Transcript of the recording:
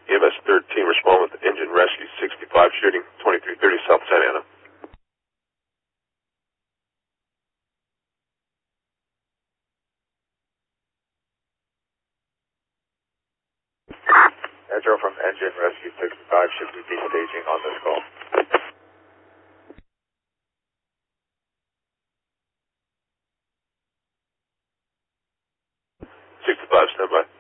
EMS 13, respond with engine rescue 65 shooting 2330 South Santa Ana. Metro from engine rescue 65 should be destaging on this call. 65, stand by.